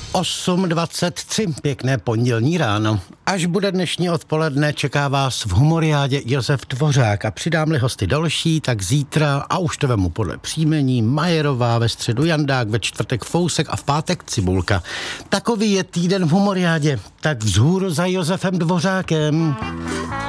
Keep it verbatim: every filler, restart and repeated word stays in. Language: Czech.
osm dvacet tři, pěkné pondělní ráno. Až bude dnešní odpoledne, čeká vás v Humoriádě Josef Dvořák a přidám-li hosty další, tak zítra, a už to vemu podle příjmení, Majerová, ve středu Jandák, ve čtvrtek Fousek a v pátek Cibulka. Takový je týden v Humoriádě. Tak vzhůru za Josefem Dvořákem.